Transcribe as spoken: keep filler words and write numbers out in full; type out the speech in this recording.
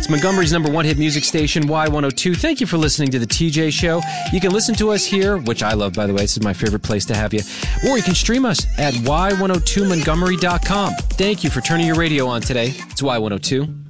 It's Montgomery's number one hit music station, Y one oh two. Thank you for listening to The T J Show. You can listen to us here, which I love, by the way. This is my favorite place to have you. Or you can stream us at y one oh two montgomery dot com. Thank you for turning your radio on today. It's Y one oh two.